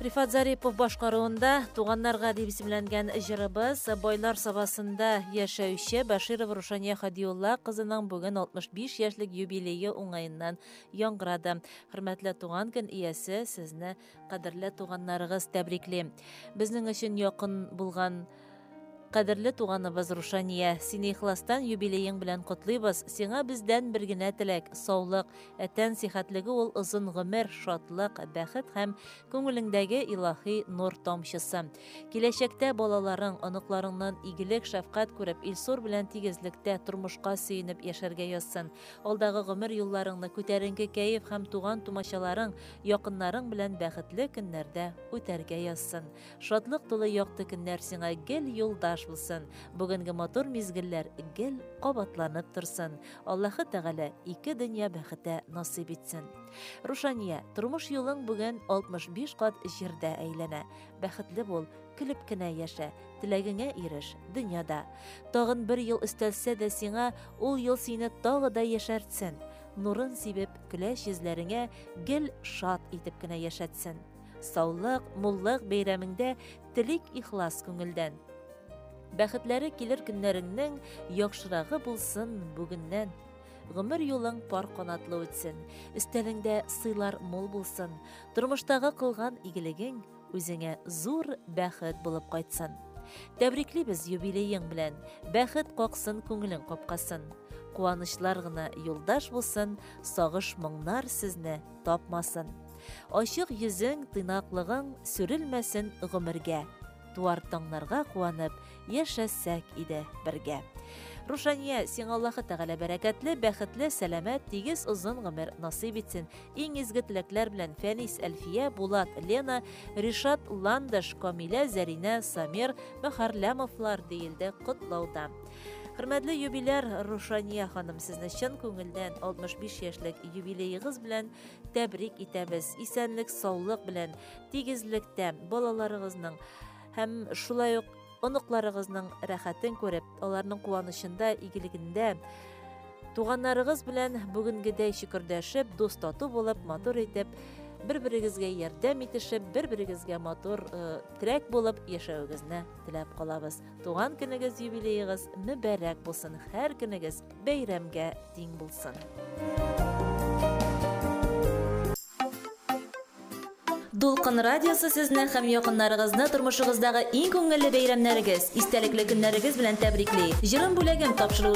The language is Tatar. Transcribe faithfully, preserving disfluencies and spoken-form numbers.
Рифат Зарипов башкаруында туганнарга дип исемләнгән җырыбыз Бойлар сабасында яшәүче Баширова Рушания Хадиулла кызының бүген алтмыш биш яшьлек юбилее уңаеннан яңгырады. Хөрмәтле туган көн иясе, сезне кадерле туганнарыгыз тәбрикле. Безнең өчен якын булган Кадерле туганыбыз Рушания, сине ихластан юбилеең белән котлыйбыз. Сиңа бездән бер генә теләк, саулык, әтән сихәтлеге ул озын гомер, шатлык, бәхет һәм күңелеңдәге илаһи нур тамчысы. Киләчәктә балаларың, оныкларыңнан игелек, шәфкать күреп, Илсур белән тигезлектә тормышка сөенеп яшәргә язсын. Алдагы гомер юлларыңны күтәренке кәеф һәм туган тумачаларың, якыннарың белән бәхетле көннәрдә үтәргә язсын. Шатлык тулы якты көннәр сиңа гел юлдаш булсын. Бүгенге матур мизгелләр гел кабатланып торсын. Аллаһы Тәгалә ике дөнья бәхете насыйп итсен. Рушания, тормыш юлың бүген алтмыш биш кат җирдә әйләнә. Бәхетле бул, көлеп кенә яшә, теләгеңә иреш дөньяда. Тагын бер ел өстәлсә дә сиңа, ул ел сине тагы да яшәртсен. Нурын сибеп, көләч йөзләреңә гел шат итеп кенә яшәтсен. Саулык, муллык бәйрәмеңдә телик ихлас күңелдән. Бәхетләре килер көннәреңнең яхшырагы булсын бүгеннән. Гомер юлың пар канатлы үтсен, өстәлеңдә сыйлар мул булсын. Тормыштагы кылган игелегең үзеңә зур бәхет булып кайтсын. Тәбриклибез юбилеең белән, бәхет каксын күңелең капкасын. Куанычлар гына юлдаш булсын, сагыш моңнар сезне тапмасын. Ачык йөзең, тыйнаклыгың сүрелмәсен гомергә. Туар таңнарга куанып, яшәсәк иде бергә. Рушания, сиңа Аллаһы Тәгалә бәрәкәтле, бәхетле, сәламәт, тигез озын гомер насыйп итсен. Иң изге теләкләр белән Фәнис, Әлфия, Булат, Лена, Ришат, Ландыш, Камилә, Зәринә, Самир, Мәхәрләмовлар диелде котлауда. Хөрмәтле юбиляр Рушания ханым, сезне чын күңелдән алтмыш биш яшьлек юбилеегыз белән тәбрик итәбез. Исәнлек, саулык белән, тигезлектә балаларыгызның һәм шулай ук оныкларыгызның рәхәтен күреп, аларның куанычында, игелегендә туганнарыгыз белән бүгенгедәй шөкердәшеп, дус тату булып, матур итеп, бер-берегезгә ярдәм итешеп, бер-берегезгә матур э, терәк булып яшәүегезне теләп калабыз. Туган көнегез, юбилеегыз мөбарәк булсын, һәр көнегез бәйрәмгә тиң булсын. Дулкын радиосы сезне һәм якыннарыгызны тормышыгыздагы иң күңелле бәйрәмнәрегез, истәлекле көннәрегез белән тәбрикли. Җырын бүләгем тапшыру